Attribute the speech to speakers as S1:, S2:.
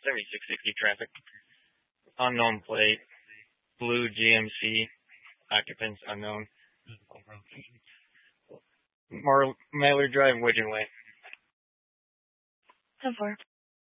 S1: 7660 traffic. Unknown plate. Blue GMC. Occupants unknown. Mallard Drive, Widgeon Way.
S2: 10-4.